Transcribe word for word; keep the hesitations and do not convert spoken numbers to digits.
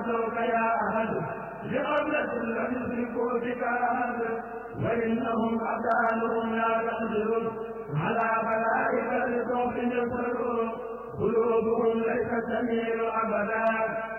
عصوك يا أحد لقبلة لم يشركوا بك أحد وإنهم أبدانهم لا تقدر على ملائكة لصوت يسر قلوبهم ليست تميل أبدا